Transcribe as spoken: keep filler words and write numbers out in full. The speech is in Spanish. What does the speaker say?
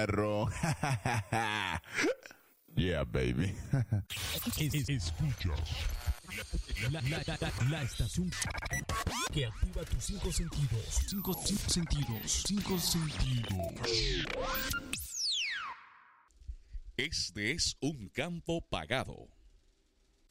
perro. Yeah, baby. Es- Escucha. La, la- la- la- la estación que activa tus cinco sentidos. Cinco, cinco sentidos. Cinco sentidos. Este es un campo pagado.